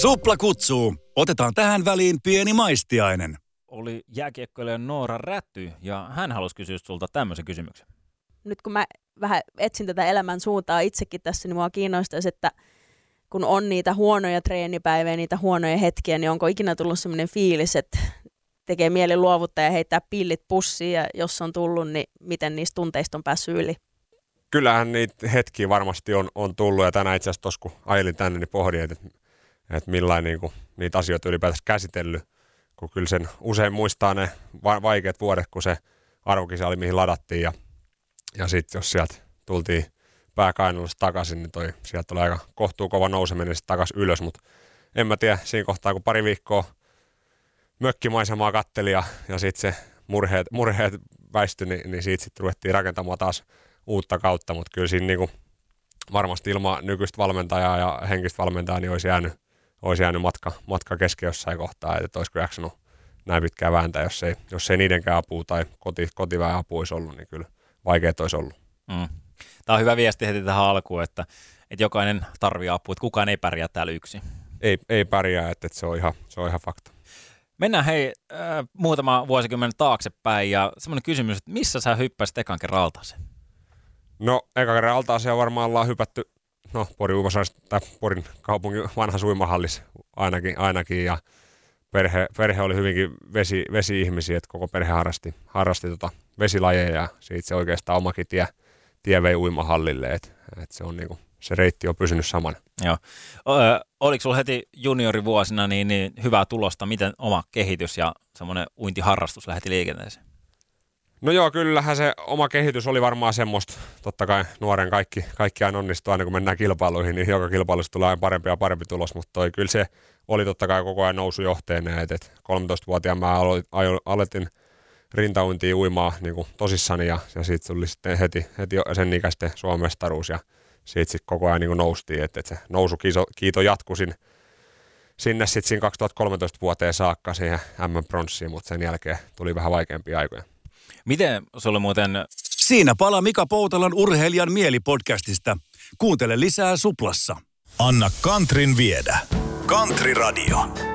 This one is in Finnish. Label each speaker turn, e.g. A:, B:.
A: Supla kutsuu. Otetaan tähän väliin pieni maistiainen.
B: Oli jääkiekkoilija Noora Räty ja hän halusi kysyä sulta tämmöisen kysymyksen.
C: Nyt kun mä vähän etsin tätä elämän suuntaa itsekin tässä, niin mua kiinnostaisi, että kun on niitä huonoja treenipäiviä, niitä huonoja hetkiä, niin onko ikinä tullut semmoinen fiilis, että tekee mieli luovuttaa ja heittää pillit pussiin, ja jos on tullut, niin miten niistä tunteista on päässyt yli?
D: Kyllähän niitä hetkiä varmasti on tullut, ja tänään itse asiassa tuossa kun ajelin tänne, niin pohdin, että millainen niin niitä asioita ylipäätänsä käsitellyt, kun kyllä sen usein muistaa ne vaikeat vuodet, kun se arvokisa oli mihin ladattiin, ja sitten jos sieltä tultiin pääkainalossa takaisin, niin sieltä oli aika kohtuukova nouseminen sitten takaisin ylös, mutta en mä tiedä, siinä kohtaa kun pari viikkoa mökkimaisemaa katteli ja sitten se murheet väistyi, niin siitä sitten ruvettiin rakentamaan taas uutta kautta, mutta kyllä siinä niinku varmasti ilman nykyistä valmentajaa ja henkistä valmentajaa niin olisi jäänyt matka kesken jossain kohtaa, että olisiko jaksanut näin pitkään vääntää, jos ei niidenkään apua tai kotiväen apua olisi ollut, niin kyllä vaikeat olisi ollut.
B: Tämä on hyvä viesti heti tähän alkuun, että jokainen tarvitsee apua, että kukaan ei pärjää täällä yksin.
D: Ei pärjää, että se on ihan fakta.
B: Mennään muutama vuosikymmen taaksepäin ja semmoinen kysymys, että missä sä hyppäsit ekan kerran altaaseen?
D: No ekan kerran altaaseen varmaan ollaan hypätty Porin uimasalissa tai Porin kaupungin vanhassa uimahallissa ainakin ja perhe oli hyvinkin vesi-ihmisiä, että koko perhe harrasti vesilajeja ja siitä se oikeastaan omakin tie vei uimahallille, että se on niinku, se reitti on pysynyt samana.
B: Joo. Oliko sulla heti juniorivuosina niin hyvää tulosta, miten oma kehitys ja semmoinen uintiharrastus lähti liikenteeseen?
D: No joo, kyllähän se oma kehitys oli varmaan semmoista, totta kai nuoren kaikki aina onnistuu aina kun mennään kilpailuihin, niin joka kilpailussa tulee aina parempi ja parempi tulos, mutta kyllä se oli totta kai koko ajan nousujohteinen, että 13-vuotiaan mä aloitin rintauintia uimaa niin kuin tosissani ja siitä tuli sitten heti sen ikäisten Suomen mestaruus ja siitä sitten koko ajan niin kuin noustiin, että se nousukiito jatkui sinne sitten siinä 2013 vuoteen saakka siihen M-pronssiin, mutta sen jälkeen tuli vähän vaikeampia aikoja.
B: Miten sulle muuten...
A: Siinä pala Mika Poutalan Urheilijan mieli-podcastista. Kuuntele lisää Suplassa.
E: Anna Kantrin viedä. Kantri Radio.